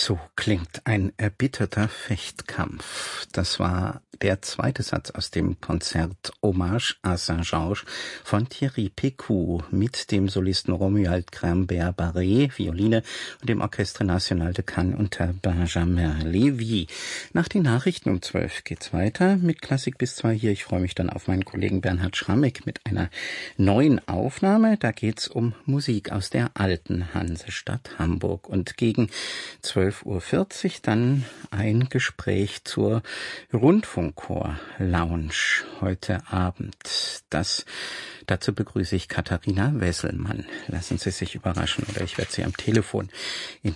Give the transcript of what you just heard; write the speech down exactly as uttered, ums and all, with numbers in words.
So klingt ein erbitterter Fechtkampf. Das war der zweite Satz aus dem Konzert Hommage à Saint-Georges von Thierry Pécu mit dem Solisten Romuald Grimbert-Barré, Violine, und dem Orchestre National de Cannes unter Benjamin Lévy. Nach den Nachrichten um zwölf geht's weiter mit Klassik bis zwei hier. Ich freue mich dann auf meinen Kollegen Bernhard Schrammeck mit einer neuen Aufnahme. Da geht's um Musik aus der alten Hansestadt Hamburg. Und gegen zwölf Uhr vierzig dann ein Gespräch zur Rundfunkchor-Lounge heute Abend. Das, dazu begrüße ich Katharina Wesselmann. Lassen Sie sich überraschen, oder ich werde Sie am Telefon in